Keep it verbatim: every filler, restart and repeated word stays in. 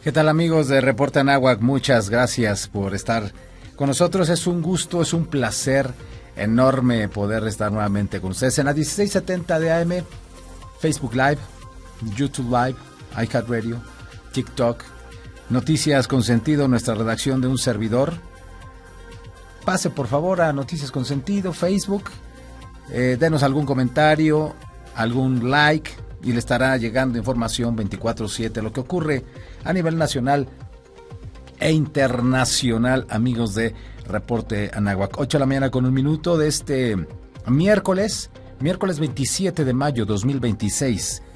¿Qué tal, amigos de Reporte Anáhuac? Muchas gracias por estar con nosotros. Es un gusto, es un placer enorme poder estar nuevamente con ustedes en la dieciséis setenta de A M, Facebook Live, YouTube Live, iHeartRadio, TikTok, Noticias con Sentido, nuestra redacción de un servidor. Pase por favor a Noticias con Sentido, Facebook, eh, denos algún comentario, algún like y le estará llegando información veinticuatro siete, lo que ocurre a nivel nacional e internacional, amigos de Reporte Anáhuac. ocho de la mañana con un minuto de este miércoles, miércoles veintisiete de mayo dos mil veintiséis.